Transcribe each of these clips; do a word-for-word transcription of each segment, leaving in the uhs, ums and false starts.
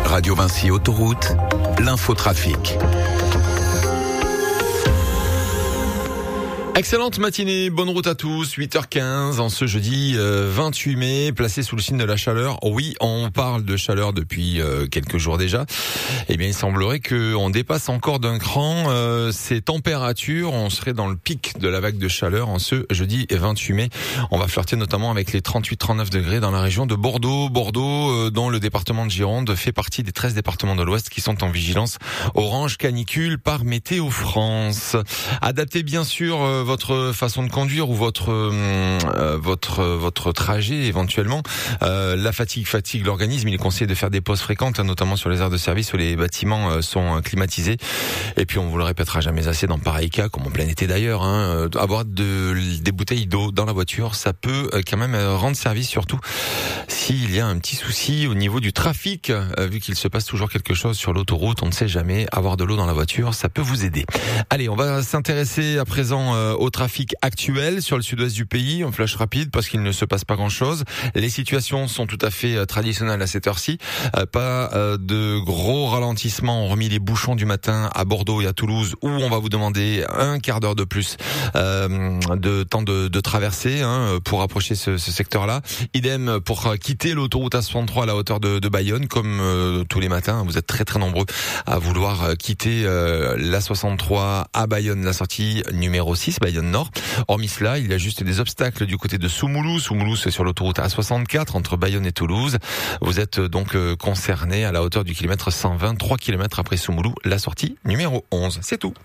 Radio Vinci Autoroute, l'infotrafic. Excellente matinée, bonne route à tous, huit heures quinze en ce jeudi euh, vingt-huit mai, placé sous le signe de la chaleur. Oh oui, on parle de chaleur depuis euh, quelques jours déjà. Eh bien, il semblerait qu'on dépasse encore d'un cran euh, ces températures. On serait dans le pic de la vague de chaleur en ce jeudi vingt-huit mai. On va flirter notamment avec les trente-huit à trente-neuf degrés dans la région de Bordeaux. Bordeaux, euh, dont le département de Gironde fait partie des treize départements de l'Ouest qui sont en vigilance orange canicule par Météo France. Adaptez bien sûr euh, votre façon de conduire ou votre euh, votre votre trajet éventuellement. Euh, la fatigue fatigue l'organisme. Il est conseillé de faire des pauses fréquentes, notamment sur les aires de service où les bâtiments euh, sont climatisés. Et puis on vous le répétera jamais assez dans pareil cas, comme en plein été d'ailleurs, hein, euh, avoir de, des bouteilles d'eau dans la voiture, ça peut euh, quand même euh, rendre service, surtout s'il y a un petit souci au niveau du trafic, euh, vu qu'il se passe toujours quelque chose sur l'autoroute. On ne sait jamais, avoir de l'eau dans la voiture, ça peut vous aider. Allez, on va s'intéresser à présent euh, au trafic actuel sur le sud-ouest du pays. En flash rapide parce qu'il ne se passe pas grand-chose. Les situations sont tout à fait euh, traditionnelles à cette heure-ci. Euh, pas euh, de gros ralentissements, hormis les bouchons du matin à Bordeaux et à Toulouse, où on va vous demander un quart d'heure de plus euh, de temps de, de traversée hein, pour approcher ce, ce secteur-là. Idem pour quitter l'autoroute A soixante-trois à la hauteur de, de Bayonne, comme euh, tous les matins. Vous êtes très très nombreux à vouloir quitter euh, l'A soixante-trois à Bayonne, la sortie numéro six, Bayonne Nord. Hormis cela, il y a juste des obstacles du côté de Soumoulouz. Soumoulouz, c'est sur l'autoroute A soixante-quatre entre Bayonne et Toulouse. Vous êtes donc euh, concerné à la hauteur du kilomètre cent vingt, trois kilomètres après Soumoulouz, la sortie numéro onze. C'est tout.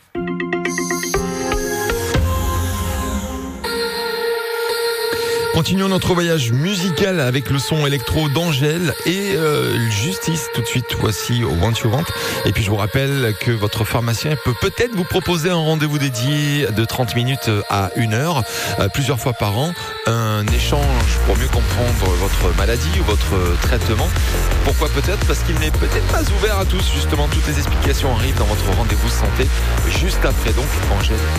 Continuons notre voyage musical avec le son électro d'Angèle et euh, Justice. Tout de suite, voici au Want You Want. Et puis je vous rappelle que votre pharmacien peut peut-être vous proposer un rendez-vous dédié de trente minutes à une heure, euh, plusieurs fois par an. Un échange pour mieux comprendre votre maladie ou votre traitement. Pourquoi peut-être? Parce qu'il n'est peut-être pas ouvert à tous. Justement, toutes les explications arrivent dans votre rendez-vous santé juste après donc Angèle.